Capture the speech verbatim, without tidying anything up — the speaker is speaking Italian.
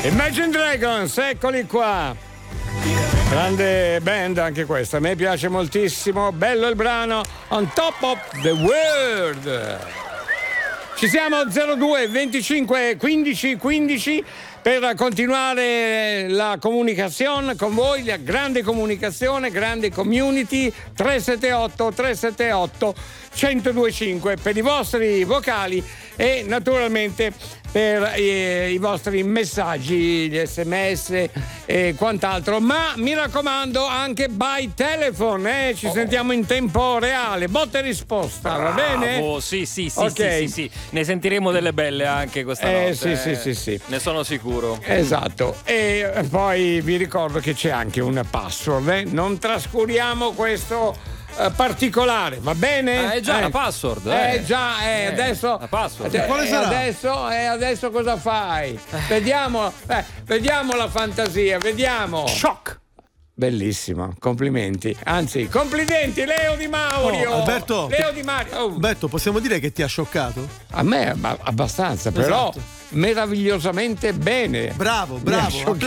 Imagine Dragons, eccoli qua. Grande band anche questa, a me piace moltissimo. Bello il brano, On Top of the World. Ci siamo zero due venticinque quindici quindici per continuare la comunicazione con voi, la grande comunicazione, grande community. Tre sette otto tre sette otto uno zero due cinque per i vostri vocali e naturalmente per eh, i vostri messaggi, gli sms e quant'altro, ma mi raccomando anche by telephone, eh? Ci oh. sentiamo in tempo reale, botta e risposta. Bravo, va bene? Sì, sì, sì, okay. sì, sì, sì, ne sentiremo delle belle anche questa eh, notte. Sì, eh. sì, sì, sì. Ne sono sicuro. Esatto. E poi vi ricordo che c'è anche una password, eh? Non trascuriamo questo Uh, particolare, va bene? Ah, è già eh. la password. Eh, eh. già, eh, eh, adesso. La password. Eh, quale sarà? Adesso, eh, adesso cosa fai? Vediamo, eh, vediamo la fantasia, vediamo. Shock. Bellissimo, complimenti. Anzi, complimenti, Leo Di Mauro. Oh, Alberto, Leo Di Mario. Oh. Alberto, possiamo dire che ti ha scioccato? A me abbastanza, però esatto. meravigliosamente bene. Bravo, bravo.